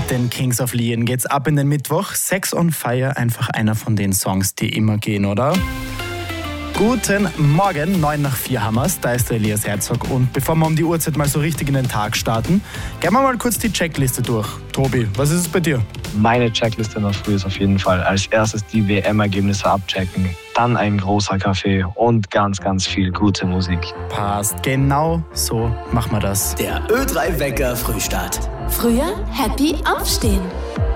Mit den Kings of Leon geht's ab in den Mittwoch. Sex on Fire, einfach einer von den Songs, die immer gehen, oder? Guten Morgen, 3:09 haben wir's. Da ist der Elias Herzog. Und bevor wir um die Uhrzeit mal so richtig in den Tag starten, gehen wir mal kurz die Checkliste durch. Tobi, was ist es bei dir? Meine Checkliste noch früh ist auf jeden Fall als erstes die WM-Ergebnisse abchecken, dann ein großer Kaffee und ganz, ganz viel gute Musik. Passt, genau so machen wir das. Der Ö3 Wecker Frühstart. Früher happy aufstehen.